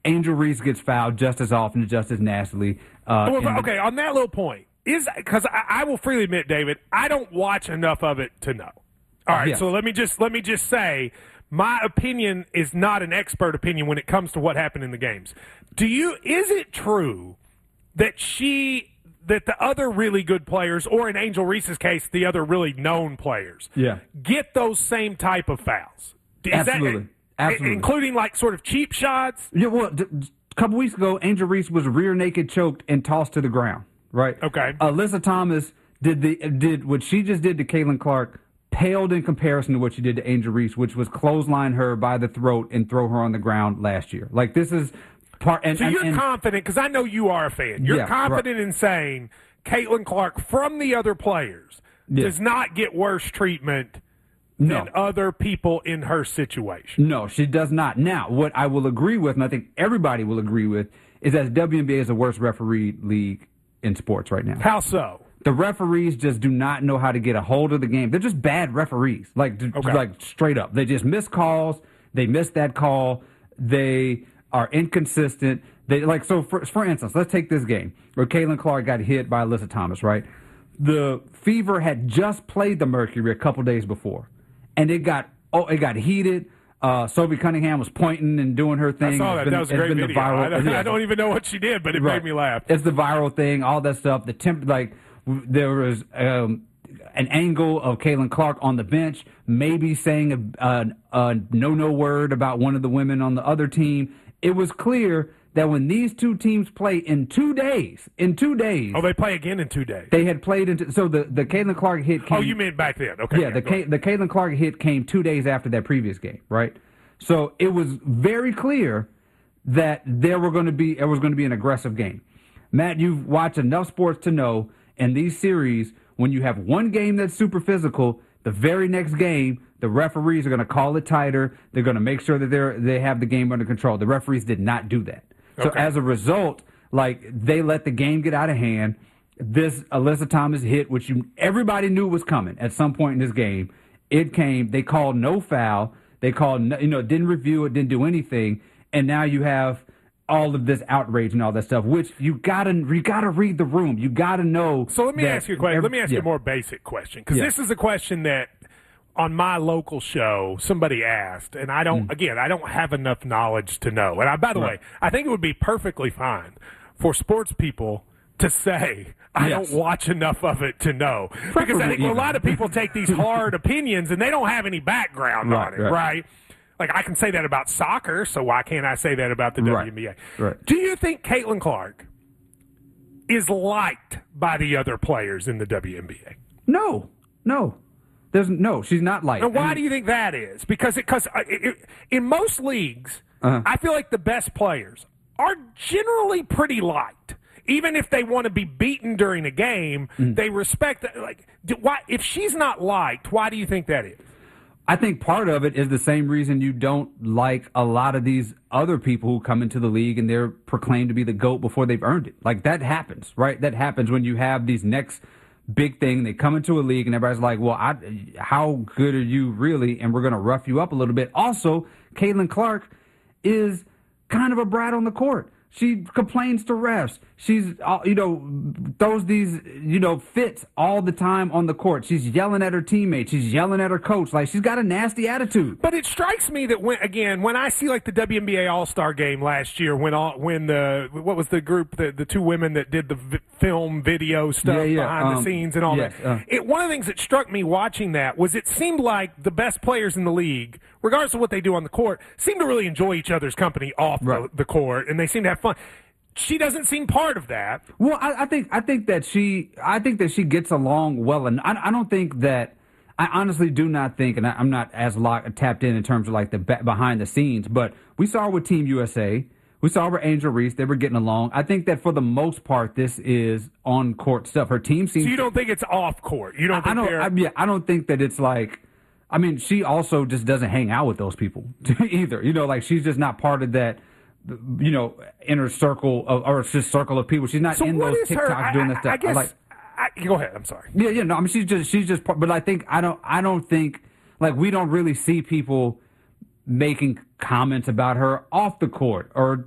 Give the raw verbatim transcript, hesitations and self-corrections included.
Angel Reese gets fouled just as often and just as nastily. Uh, well, okay, on that little point, is because I, I will freely admit, David, I don't watch enough of it to know. All right, yeah. so let me just let me just say, my opinion is not an expert opinion when it comes to what happened in the games. Do you? Is it true that she, that the other really good players, or in Angel Reese's case, the other really known players, yeah. get those same type of fouls? Is Absolutely. That, Absolutely. Including like sort of cheap shots? Yeah, well, d- a couple weeks ago, Angel Reese was rear naked choked and tossed to the ground, right? Okay. Alyssa Thomas did the did what she just did to Caitlin Clark, paled in comparison to what she did to Angel Reese, which was clothesline her by the throat and throw her on the ground last year. Like, this is part. And, so you're and, and, confident, because I know you are a fan. You're yeah, confident right. in saying Caitlin Clark from the other players yeah. does not get worse treatment no. than other people in her situation. No, she does not. Now, what I will agree with, and I think everybody will agree with, is that W N B A is the worst referee league in sports right now. How so? The referees just do not know how to get a hold of the game. They're just bad referees, like okay. like straight up. They just miss calls. They miss that call. They are inconsistent. They like so. For for instance, let's take this game where Caitlin Clark got hit by Alyssa Thomas. Right, the Fever had just played the Mercury a couple days before, and it got oh it got heated. Uh, Sophie Cunningham was pointing and doing her thing. I saw that. Been, that was a great video. Viral, I, don't, yeah. I don't even know what she did, but it right. made me laugh. It's the viral thing, all that stuff. The temp, like there was um, an angle of Caitlin Clark on the bench, maybe saying a, a, a no-no word about one of the women on the other team. It was clear that when these two teams play in two days, in two days. Oh, they play again in two days. They had played into so the the Caitlin Clark hit came. Oh, you meant back then? Okay. Yeah, yeah the K, the Caitlin Clark hit came two days after that previous game, right? So it was very clear that there were going to be there was going to be an aggressive game. Matt, you've watched enough sports to know in these series when you have one game that's super physical, the very next game the referees are going to call it tighter. They're going to make sure that they they have the game under control. The referees did not do that. So okay. as a result, like they let the game get out of hand. This Alyssa Thomas hit, which you everybody knew was coming at some point in this game, it came. They called no foul. They called, you know, didn't review it, didn't do anything, and now you have all of this outrage and all that stuff. Which you gotta, you gotta read the room. You gotta know. So let me ask you a question. Every, let me ask yeah. you a more basic question, because yeah. this is a question that on my local show somebody asked, and I don't. Mm. Again, I don't have enough knowledge to know. And I, by the right. way, I think it would be perfectly fine for sports people to say, I yes. don't watch enough of it to know. Preferably because I think even. a lot of people take these hard opinions and they don't have any background right, on it, right. right? Like, I can say that about soccer, so why can't I say that about the right. W N B A? Right. Do you think Caitlin Clark is liked by the other players in the W N B A? No. No. There's no, she's not liked. And why I mean, do you think that is? Because it, cause it, it, in most leagues, uh-huh. I feel like the best players are generally pretty liked. Even if they want to be beaten during a game, mm. they respect that. Like, do, why? If she's not liked, why do you think that is? I think part of it is the same reason you don't like a lot of these other people who come into the league and they're proclaimed to be the GOAT before they've earned it. Like, that happens, right? That happens when you have these next big thing. They come into a league and everybody's like, well, I, how good are you really? And we're going to rough you up a little bit. Also, Caitlin Clark is kind of a brat on the court. She complains to refs. She's, you know, throws these, you know, fits all the time on the court. She's yelling at her teammates. She's yelling at her coach. Like, she's got a nasty attitude. But it strikes me that, when, again, when I see, like, the W N B A All-Star game last year, when all, when the, what was the group, the, the two women that did the v- film, video stuff yeah, yeah, behind um, the scenes and all yes, that. Uh, it, one of the things that struck me watching that was it seemed like the best players in the league, regardless of what they do on the court, seem to really enjoy each other's company off right. the, the court, and they seem to have fun. She doesn't seem part of that. Well, I, I think I think that she I think that she gets along well, and I, I don't think that I honestly do not think, and I, I'm not as locked, tapped in in terms of like the behind the scenes, but we saw with Team U S A, we saw with Angel Reese, they were getting along. I think that for the most part, this is on court stuff. Her team seems. So you don't think it's off court? You don't? Think I don't. they're... I, yeah, I don't think that it's like. I mean, she also just doesn't hang out with those people either. You know, like she's just not part of that. You know, inner circle of, or just circle of people. She's not so in those TikToks her, doing I, this stuff. I guess. I like, I, go ahead. I'm sorry. Yeah, yeah. No, I mean, she's just, she's just. But I think I don't, I don't think like we don't really see people making comments about her off the court or